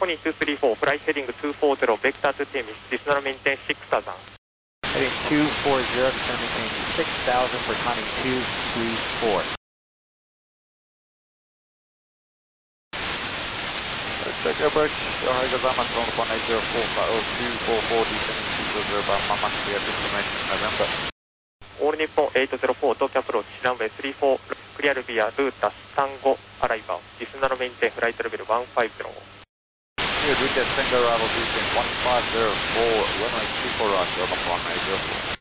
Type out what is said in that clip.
2234, flight heading 240, vector to TMS, descend and maintain 6000. Heading 240, descend and maintain 6000 for timing 234. Check approach, Ohio Gazama, on 804, 244, descending 240, Mama, clear information, November. All Nippon 804, Tokyo approach, runway 34, clear via route Tango, arrival, descend and maintain flight level 150. Here, we get Tango arrival, descend 1504, runway 24 right, Yokohama 804.